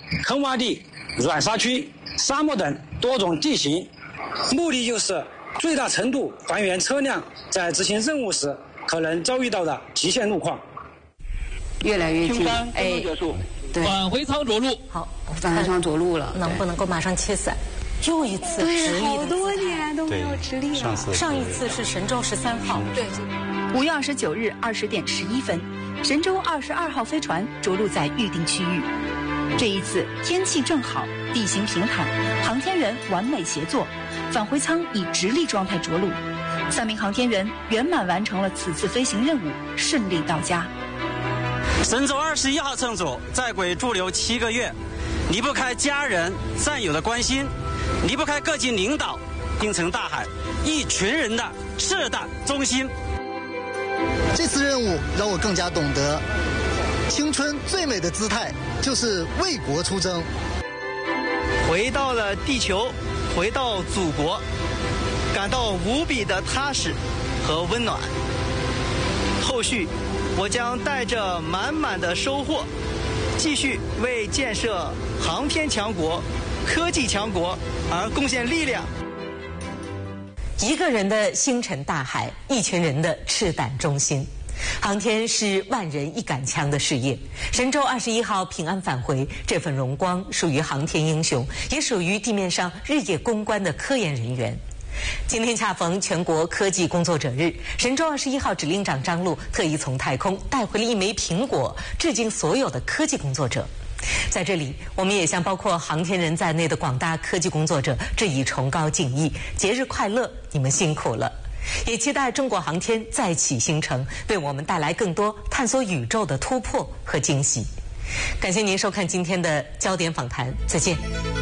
坑洼地、软沙区、沙漠等多种地形，目的就是最大程度还原车辆在执行任务时可能遭遇到的极限路况。 越来越近， 哎，结束， 对， 返回舱着陆。 好，返回舱着陆了， 能不能够马上切散？又一次直立的好多年都没有直立了。 上一次是神舟13号。 对 5月29日20点11分，神舟22号飞船着陆在预定区域。这一次天气正好，地形平坦，航天员完美协作，返回舱以直立状态着陆。3名航天员圆满完成了此次飞行任务，顺利到家。 神舟21号乘组在轨驻留7个月，离不开家人战友的关心，离不开各级领导，星辰大海一群人的赤胆忠心。 这次任务让我更加懂得，青春最美的姿态就是为国出征。 回到了地球，回到祖国，感到无比的踏实和温暖。后续我将带着满满的收获，继续为建设航天强国、科技强国而贡献力量。 一个人的星辰大海，一群人的赤胆忠心。航天是万人一杆枪的事业。神舟21号平安返回，这份荣光属于航天英雄，也属于地面上日夜攻关的科研人员。今天恰逢全国科技工作者日，神舟21号指令长张陆特意从太空带回了一枚苹果，致敬所有的科技工作者。在这里，我们也向包括航天人在内的广大科技工作者致以崇高敬意，节日快乐，你们辛苦了！也期待中国航天再起星程，为我们带来更多探索宇宙的突破和惊喜。感谢您收看今天的焦点访谈，再见。